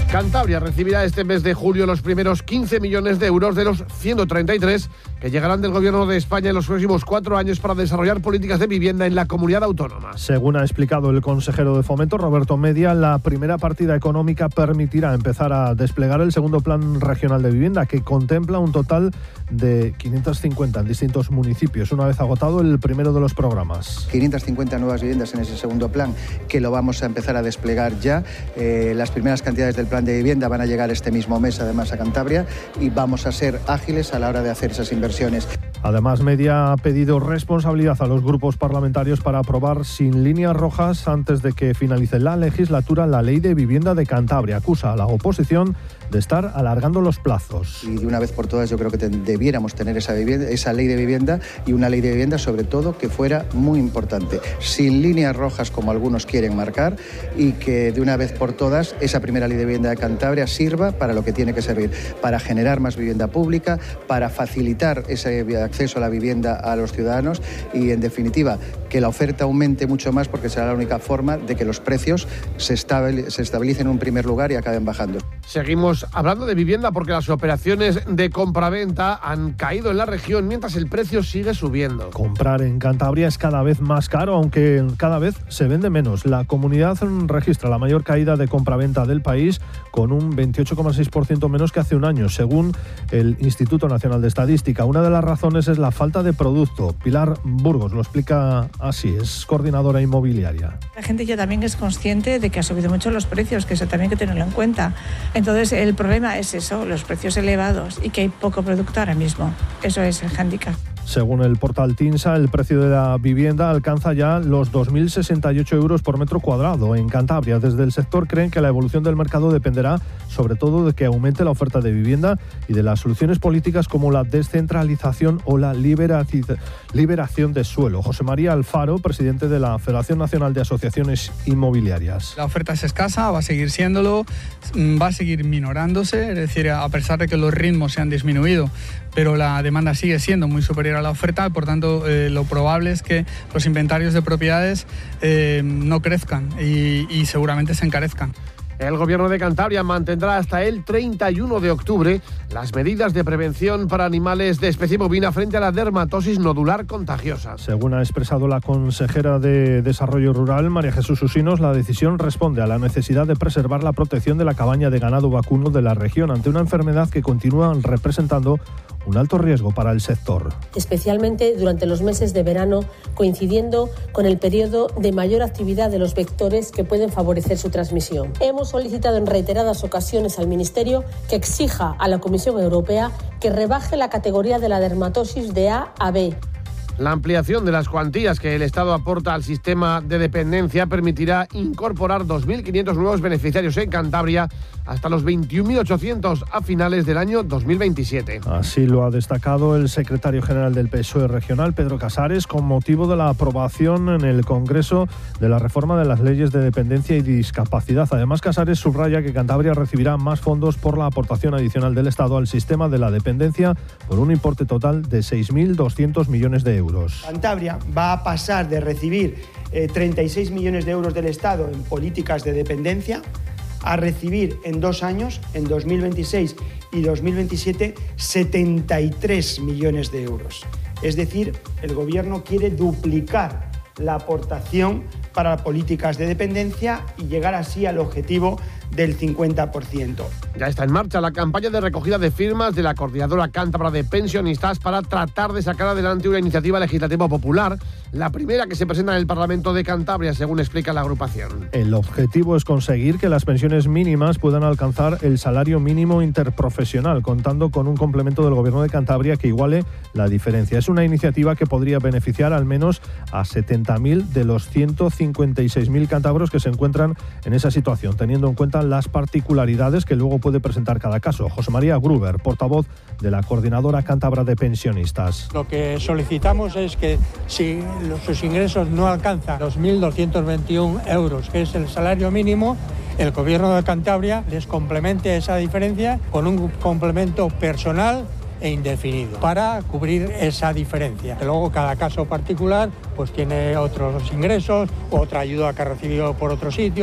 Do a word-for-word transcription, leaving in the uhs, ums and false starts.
Cantabria recibirá este mes de julio los primeros quince millones de euros de los ciento treinta y tres que llegarán del Gobierno de España en los próximos cuatro años para desarrollar políticas de vivienda en la comunidad autónoma. Según ha explicado el consejero de Fomento, Roberto Media, la primera partida económica permitirá empezar a desplegar el segundo Plan Regional de Vivienda, que contempla un total de quinientos cincuenta en distintos municipios, una vez agotado el primero de los programas. quinientas cincuenta nuevas viviendas en ese segundo plan, que lo vamos a empezar a desplegar ya. Eh, las primeras cantidades del plan de vivienda van a llegar este mismo mes, además, a Cantabria, y vamos a ser ágiles a la hora de hacer esas inversiones. Además, Media ha pedido responsabilidad a los grupos parlamentarios para aprobar sin líneas rojas antes de que finalice la legislatura la Ley de Vivienda de Cantabria. Acusa a la oposición de estar alargando los plazos. Y de una vez por todas yo creo que te, debiéramos tener esa, vivienda, esa ley de vivienda, y una ley de vivienda sobre todo que fuera muy importante, sin líneas rojas como algunos quieren marcar, y que de una vez por todas esa primera ley de vivienda de Cantabria sirva para lo que tiene que servir, para generar más vivienda pública, para facilitar ese acceso a la vivienda a los ciudadanos y, en definitiva, que la oferta aumente mucho más, porque será la única forma de que los precios se, estabil- se estabilicen en un primer lugar y acaben bajando. Seguimos hablando de vivienda porque las operaciones de compraventa han caído en la región mientras el precio sigue subiendo. Comprar en Cantabria es cada vez más caro, aunque cada vez se vende menos. La comunidad registra la mayor caída de compraventa del país, con un veintiocho coma seis por ciento menos que hace un año, según el Instituto Nacional de Estadística. Una de las razones es la falta de producto. Pilar Burgos lo explica así, es coordinadora inmobiliaria. La gente ya también es consciente de que ha subido mucho los precios, que eso también hay que tenerlo en cuenta. Entonces el problema es eso, los precios elevados y que hay poco producto ahora mismo. Eso es el hándicap. Según el portal TINSA, el precio de la vivienda alcanza ya los dos mil sesenta y ocho euros por metro cuadrado en Cantabria. Desde el sector creen que la evolución del mercado dependerá sobre todo de que aumente la oferta de vivienda y de las soluciones políticas como la descentralización o la liberación de suelo. José María Alfaro, presidente de la Federación Nacional de Asociaciones Inmobiliarias. La oferta es escasa, va a seguir siéndolo, va a seguir minorándose, es decir, a pesar de que los ritmos se han disminuido, pero la demanda sigue siendo muy superior a la oferta, por tanto eh, lo probable es que los inventarios de propiedades eh, no crezcan y, y seguramente se encarezcan. El Gobierno de Cantabria mantendrá hasta el treinta y uno de octubre las medidas de prevención para animales de especie bovina frente a la dermatosis nodular contagiosa. Según ha expresado la consejera de Desarrollo Rural, María Jesús Usinos, la decisión responde a la necesidad de preservar la protección de la cabaña de ganado vacuno de la región ante una enfermedad que continúa representando un alto riesgo para el sector. Especialmente durante los meses de verano, coincidiendo con el periodo de mayor actividad de los vectores que pueden favorecer su transmisión. Hemos solicitado en reiteradas ocasiones al Ministerio que exija a la Comisión Europea que rebaje la categoría de la dermatosis de A a B. La ampliación de las cuantías que el Estado aporta al sistema de dependencia permitirá incorporar dos mil quinientos nuevos beneficiarios en Cantabria hasta los veintiún mil ochocientos a finales del año dos mil veintisiete. Así lo ha destacado el secretario general del P S O E regional, Pedro Casares, con motivo de la aprobación en el Congreso de la reforma de las leyes de dependencia y discapacidad. Además, Casares subraya que Cantabria recibirá más fondos por la aportación adicional del Estado al sistema de la dependencia por un importe total de seis mil doscientos millones de euros. Cantabria va a pasar de recibir eh, treinta y seis millones de euros del Estado en políticas de dependencia a recibir en dos años, en dos mil veintiséis y dos mil veintisiete, setenta y tres millones de euros. Es decir, el Gobierno quiere duplicar la aportación para políticas de dependencia y llegar así al objetivo del cincuenta por ciento. Ya está en marcha la campaña de recogida de firmas de la Coordinadora Cántabra de Pensionistas para tratar de sacar adelante una iniciativa legislativa popular, la primera que se presenta en el Parlamento de Cantabria, según explica la agrupación. El objetivo es conseguir que las pensiones mínimas puedan alcanzar el salario mínimo interprofesional, contando con un complemento del Gobierno de Cantabria que iguale la diferencia. Es una iniciativa que podría beneficiar al menos a setenta mil de los ciento cincuenta y seis mil cántabros que se encuentran en esa situación, teniendo en cuenta las particularidades que luego puede presentar cada caso. José María Gruber, portavoz de la Coordinadora Cántabra de Pensionistas. Lo que solicitamos es que si sus ingresos no alcanzan los mil doscientos veintiún euros, que es el salario mínimo, el Gobierno de Cantabria les complemente esa diferencia con un complemento personal e indefinido para cubrir esa diferencia. Luego cada caso particular pues tiene otros ingresos, otra ayuda que ha recibido por otro sitio.